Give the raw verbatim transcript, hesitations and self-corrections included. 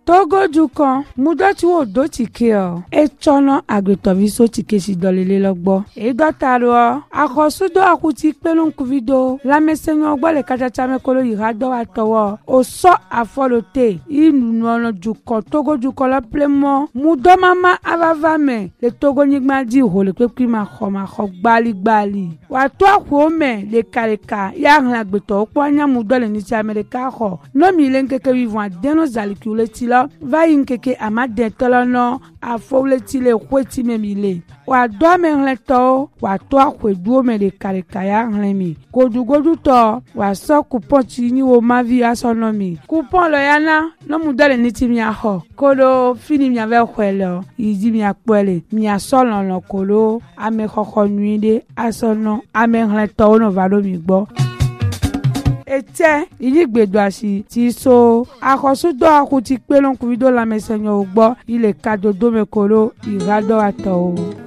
Togo dukan mudoti wo do tike o e chono agretovi so tike si dolele logbo e dotaro akosudo akuti pelun kuvido la mesenyo gbo le kachacha me kolo irado atowo o so afolote inu no dukan Togo dukan la plemo mudo mama avava me le Togo nigma di ho le pepi ma kho ma kho gbali gbali wa to akwo me le kaleka ya hla gbeto opo anya mudo le ni ti America kho no mi le nkeke vivant deno zalikule ti lo va yinkeke amade tolono afole ti le kweti me mi le wa do me hleto wa to akweduo me le kaleka ya hlemi godu godu to wa so coupon ti ni wo ma vi asono mi coupon lo yana no mudo le ni ti mi aho kodo fini mi ave khwelo yidi mi akpele mi asolo lo kolo ame khokho nuide asono ame hleto no va do mi gbo ete iligbedo asi ti so akosudo akuti pelon kuvido la mesenyo ugbo ile kadodo mekolo irado ato.